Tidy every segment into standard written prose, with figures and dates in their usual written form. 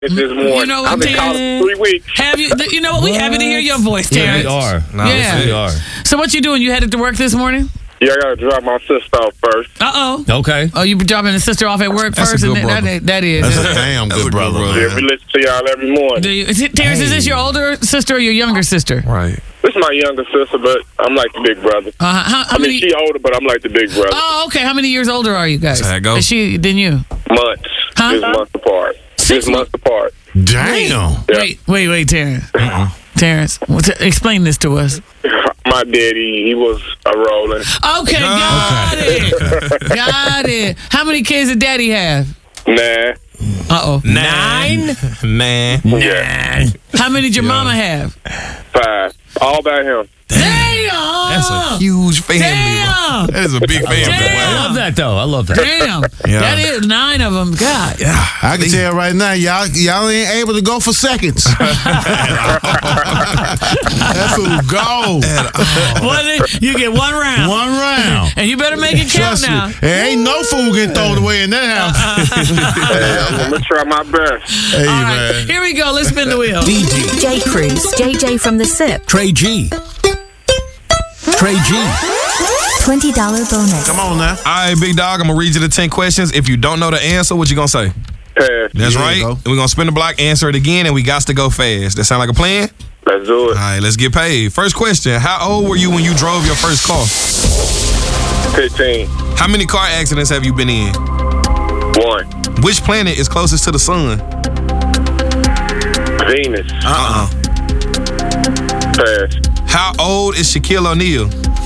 this morning. You know what, I've been calling for 3 weeks. You know what? We happy to hear your voice, Terrence. Yeah, we are. We are. So what you doing? You headed to work this morning? Yeah, I got to drop my sister off first. Okay. Oh, you dropping the sister off at work That's first? a good brother. That is. That's a damn good brother. Yeah, we listen to y'all every morning. Terrence, is this your older sister or your younger sister? Right. This is my younger sister, but I'm like the big brother. How many? She older, but I'm like the big brother. Oh, okay. How many years older are you guys? That's how it goes. Is she than you? Months. Huh? Just months apart. 6 months apart. Damn. Yeah. Wait, Terrence. Terrence, explain this to us. My daddy, he was a rolling. Okay, got it. Got it. How many kids did daddy have? 9. 9? Man. Yeah. How many did your mama have? 5. All by him. Damn. That's a huge family. Damn. That is a big family. Damn. I love that, though. I love that. Damn. Yeah. That is 9 of them. God. Yeah. I can tell right now, y'all ain't able to go for seconds. That's a goal. You get 1 round. 1 round. And you better make it count Trust now. me, there ain't no food getting thrown away in that house. Hey, I'm going to try my best. Hey, All right, man. here we go. Let's spin the wheel. DJ J. Cruz, JJ from the SIP. Trey G. Trey G. $20 bonus. Come on now. All right, big dog, I'm going to read you the 10 questions. If you don't know the answer, what you going to say? Pass. That's There right. you go. And we're going to spin the block, answer it again, and we got to go fast. That sound like a plan? Let's do All it. right, let's get paid. First question. How old were you when you drove your first car? 15. How many car accidents have you been in? 1. Which planet is closest to the sun? Venus. Pass. How old is Shaquille O'Neal?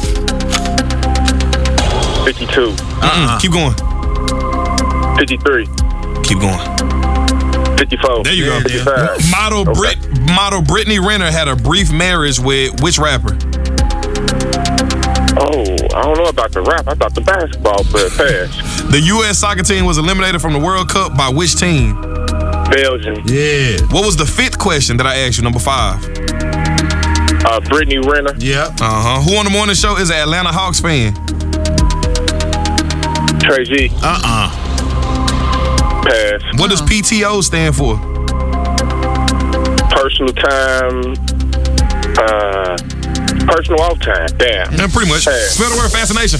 52. Keep going. 53. Keep going. 54. There you go. 55. Model Brittany Renner had a brief marriage with which rapper? Oh, I don't know about the rap. I thought the basketball player. Pass. The U.S. soccer team was eliminated from the World Cup by which team? Belgium. Yeah. What was the 5th question that I asked you, number 5? Brittany Renner. Yep. Who on the morning show is an Atlanta Hawks fan? Trey G. Pass. What does PTO stand for? Personal time. Personal off time. Damn. Yeah, pretty much. Pass. Spell the word fascination.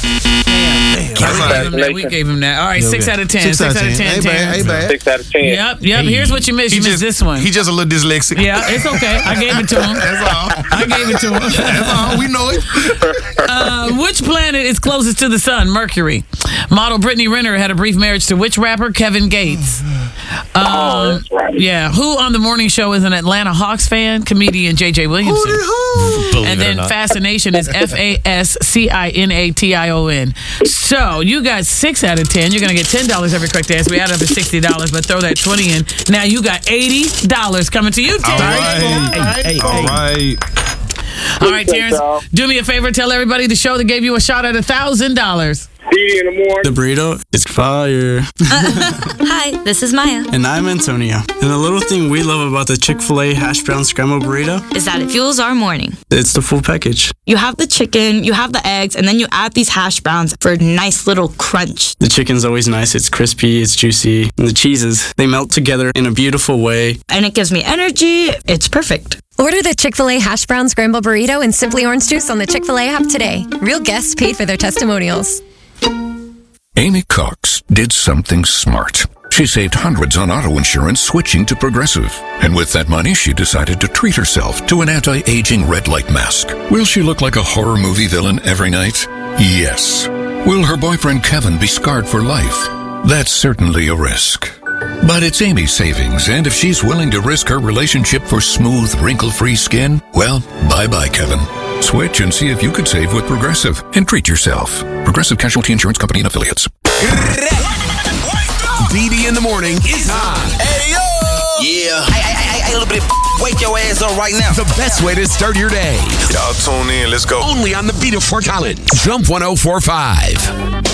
We gave him that. All right, 6 out of 10. 6 out of 10. Hey, Terrence. bad. 6 out of 10. Yep. Here's what you missed. You missed this one. He just a little dyslexic. Yeah, it's okay. I gave it to him. That's all. I gave it to him. That's all. We know it. Which planet is closest to the sun? Mercury. Model Brittany Renner had a brief marriage to which rapper? Kevin Gates. That's right. Yeah. Who on the morning show is an Atlanta Hawks fan? Comedian J.J. Williamson. And then fascination is FASCINATION. So you got 6 out of 10. You're going to get $10 every correct answer. We add up to $60, but throw that 20 in. Now you got $80 coming to you, Terrence. All right. All right, Terrence. Do me a favor. Tell everybody the show that gave you a shot at $1,000. Didi in the morning. The burrito is fire. Hi, this is Maya. And I'm Antonio. And the little thing we love about the Chick-fil-A hash brown scrambled burrito Is that it fuels our morning. it's the full package. You have the chicken, you have the eggs, and then you add these hash browns for a nice little crunch. The chicken's always nice. It's crispy, it's juicy. And the cheeses, they melt together in a beautiful way. And it gives me energy. It's perfect. Order the Chick-fil-A Hash Brown Scramble Burrito and Simply Orange Juice on the Chick-fil-A app today. Real guests paid for their testimonials. Amy Cox did something smart. She saved hundreds on auto insurance switching to Progressive. And with that money, she decided to treat herself to an anti-aging red light mask. Will she look like a horror movie villain every night? Yes. Will her boyfriend Kevin be scarred for life? That's certainly a risk. But it's Amy's savings, and if she's willing to risk her relationship for smooth, wrinkle-free skin, well, bye-bye, Kevin. Switch and see if you could save with Progressive and treat yourself. Progressive Casualty Insurance Company and Affiliates. BD in the morning is on. Hey, yo! Yeah. Hey, little bit. Wake your ass up right now. The best way to start your day. Y'all tune in. Let's go. Only on the beat of Fort Collins. Jump 104.5.